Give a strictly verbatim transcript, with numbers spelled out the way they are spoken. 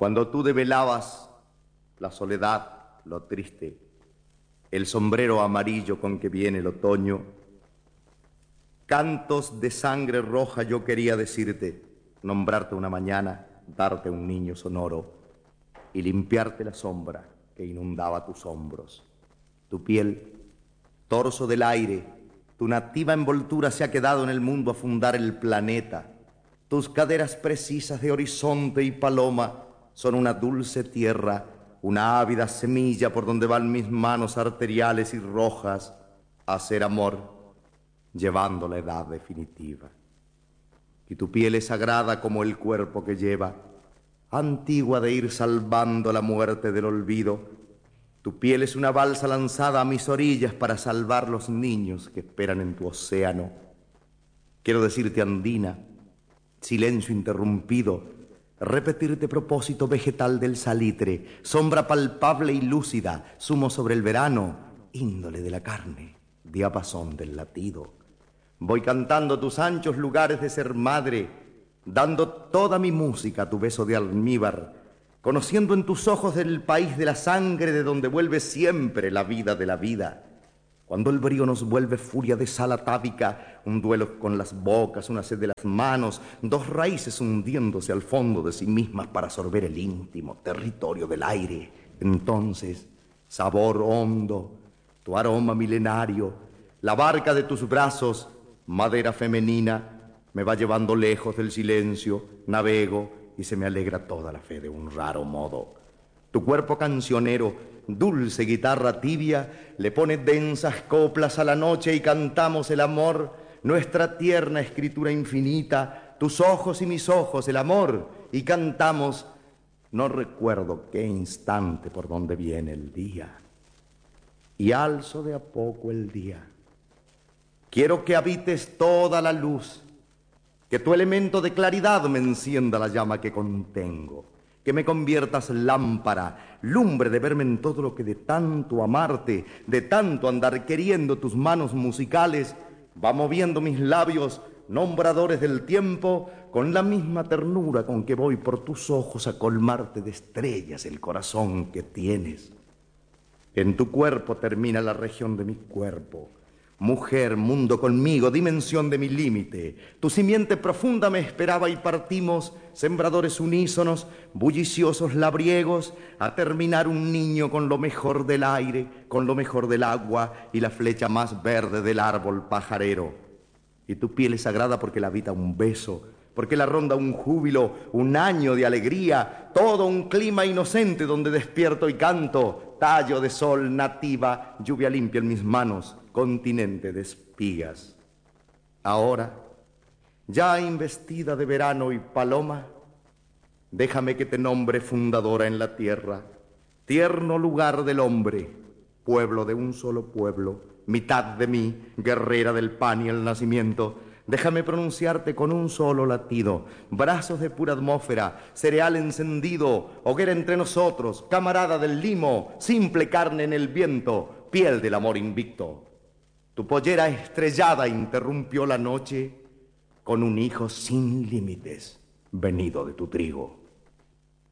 Cuando tú develabas la soledad, lo triste, el sombrero amarillo con que viene el otoño, cantos de sangre roja yo quería decirte, nombrarte una mañana, darte un niño sonoro y limpiarte la sombra que inundaba tus hombros. Tu piel, torso del aire, tu nativa envoltura se ha quedado en el mundo a fundar el planeta. Tus caderas precisas de horizonte y paloma son una dulce tierra, una ávida semilla por donde van mis manos arteriales y rojas a hacer amor, llevando la edad definitiva. Y tu piel es sagrada como el cuerpo que lleva, antigua de ir salvando la muerte del olvido. Tu piel es una balsa lanzada a mis orillas para salvar los niños que esperan en tu océano. Quiero decirte, andina, silencio interrumpido, repetirte propósito vegetal del salitre, sombra palpable y lúcida, sumo sobre el verano, índole de la carne, diapasón del latido. Voy cantando tus anchos lugares de ser madre, dando toda mi música a tu beso de almíbar, conociendo en tus ojos del país de la sangre de donde vuelve siempre la vida de la vida. Cuando el brío nos vuelve furia de sal atávica, un duelo con las bocas, una sed de las manos, dos raíces hundiéndose al fondo de sí mismas para sorber el íntimo territorio del aire. Entonces, sabor hondo, tu aroma milenario, la barca de tus brazos, madera femenina, me va llevando lejos del silencio, navego y se me alegra toda la fe de un raro modo. Tu cuerpo cancionero, dulce guitarra tibia, le pone densas coplas a la noche y cantamos el amor, nuestra tierna escritura infinita, tus ojos y mis ojos, el amor, y cantamos, no recuerdo qué instante por donde viene el día, y alzo de a poco el día. Quiero que habites toda la luz, que tu elemento de claridad me encienda la llama que contengo, que me conviertas lámpara, lumbre de verme en todo lo que de tanto amarte, de tanto andar queriendo tus manos musicales, va moviendo mis labios, nombradores del tiempo, con la misma ternura con que voy por tus ojos a colmarte de estrellas el corazón que tienes. En tu cuerpo termina la región de mi cuerpo. Mujer, mundo conmigo, dimensión de mi límite. Tu simiente profunda me esperaba y partimos, sembradores unísonos, bulliciosos labriegos, a terminar un niño con lo mejor del aire, con lo mejor del agua y la flecha más verde del árbol pajarero. Y tu piel es sagrada porque la habita un beso, porque la ronda un júbilo, un año de alegría, todo un clima inocente donde despierto y canto, tallo de sol nativa, lluvia limpia en mis manos, continente de espigas. Ahora, ya investida de verano y paloma, déjame que te nombre fundadora en la tierra, tierno lugar del hombre, pueblo de un solo pueblo, mitad de mí, guerrera del pan y el nacimiento. Déjame pronunciarte con un solo latido, brazos de pura atmósfera, cereal encendido, hoguera entre nosotros, camarada del limo, simple carne en el viento, piel del amor invicto. Tu pollera estrellada interrumpió la noche con un hijo sin límites, venido de tu trigo.